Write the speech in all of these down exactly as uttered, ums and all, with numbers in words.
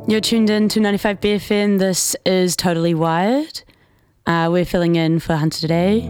You're tuned in to ninety-five B F M. This is Totally Wired. Uh, we're filling in for Hunter today.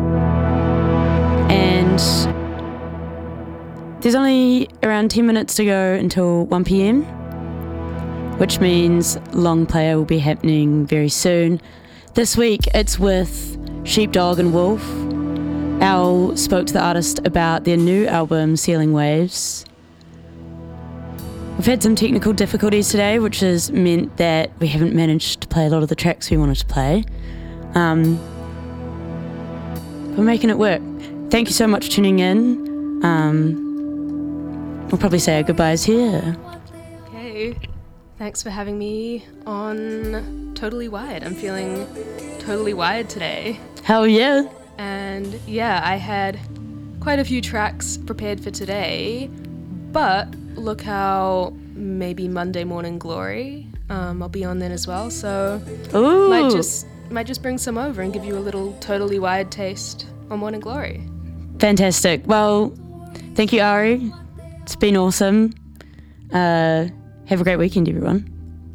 And there's only around ten minutes to go until one p.m, which means Long Player will be happening very soon. This week it's with Sheepdog and Wolf. Al spoke to the artist about their new album, Sealing Waves. We've had some technical difficulties today, which has meant that we haven't managed to play a lot of the tracks we wanted to play. Um, we're making it work. Thank you so much for tuning in. Um, we'll probably say our goodbyes here. Okay. Thanks for having me on Totally Wired. I'm feeling totally wired today. Hell yeah. And yeah, I had quite a few tracks prepared for today, but look how maybe Monday Morning Glory, um, I'll be on then as well, so Ooh. might just might just bring some over and give you a little Totally Wired taste on Morning Glory. Fantastic. Well, thank you, Ari. It's been awesome. Uh, have a great weekend, everyone.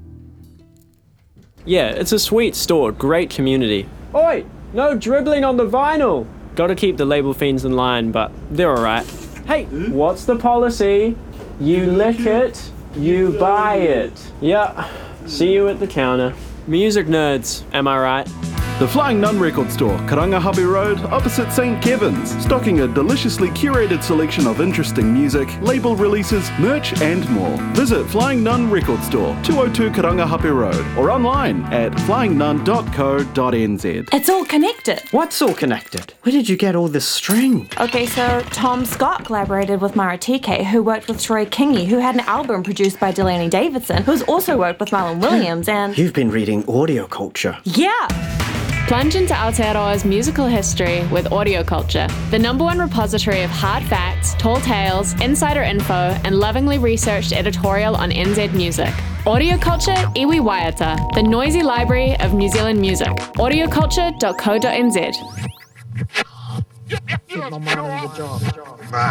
Yeah, it's a sweet store, great community. Oi, no dribbling on the vinyl. Gotta keep the label fiends in line, but they're alright. Hey, what's the policy? You lick it, you buy it. Yeah, see you at the counter. Music nerds, am I right? The Flying Nun Record Store, Karangahape Road, opposite Saint Kevin's, stocking a deliciously curated selection of interesting music, label releases, merch and more. Visit Flying Nun Record Store, two oh two Karangahape Road, or online at flying nun dot co dot n z. It's all connected. What's all connected? Where did you get all this string? Okay, so Tom Scott collaborated with Maratike, who worked with Troy Kingi, who had an album produced by Delaney Davidson, who's also worked with Marlon Williams, and... You've been reading Audio Culture. Yeah! Plunge into Aotearoa's musical history with Audio Culture, the number one repository of hard facts, tall tales, insider info, and lovingly researched editorial on N Z music. Audio Culture Iwi Waiata, the noisy library of New Zealand music. audio culture dot co dot n z.